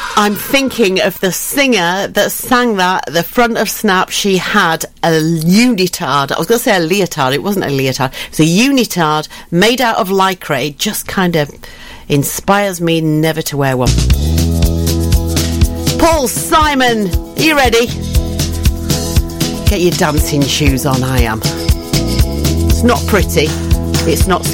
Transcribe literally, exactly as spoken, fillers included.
I'm thinking of the singer that sang that at the front of Snap. She had a unitard. I was going to say a leotard. It wasn't a leotard. It was a unitard made out of lycra. It just kind of inspires me never to wear one. Paul Simon, are you ready? Get your dancing shoes on, I am. It's not pretty. It's not